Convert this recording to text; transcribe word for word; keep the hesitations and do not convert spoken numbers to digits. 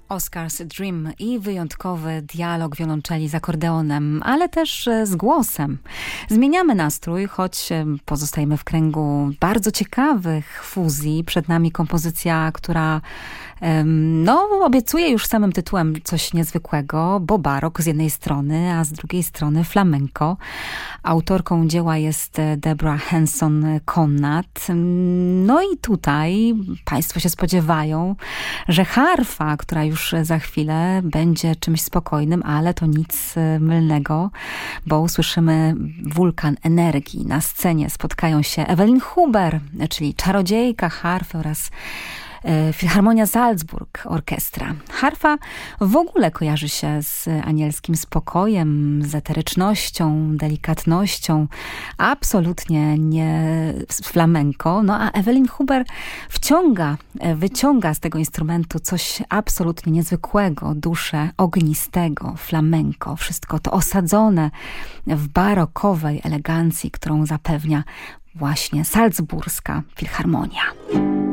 Oscar's Dream i wyjątkowy dialog wiolonczeli z akordeonem, ale też z głosem. Zmieniamy nastrój, choć pozostajemy w kręgu bardzo ciekawych fuzji. Przed nami kompozycja, która no, obiecuje już samym tytułem coś niezwykłego, bo barok z jednej strony, a z drugiej strony flamenco. Autorką dzieła jest Deborah Henson-Conant. No i tutaj Państwo się spodziewają, że harfa, która już za chwilę będzie czymś spokojnym, ale to nic mylnego, bo usłyszymy wulkan energii. Na scenie spotkają się Evelyn Huber, czyli czarodziejka harfy, oraz Filharmonia Salzburg, orkiestra. Harfa w ogóle kojarzy się z anielskim spokojem, z eterycznością, delikatnością, absolutnie nie z flamenco. No a Evelyn Huber wciąga, wyciąga z tego instrumentu coś absolutnie niezwykłego, duszę ognistego, flamenco. Wszystko to osadzone w barokowej elegancji, którą zapewnia właśnie Salzburska Filharmonia.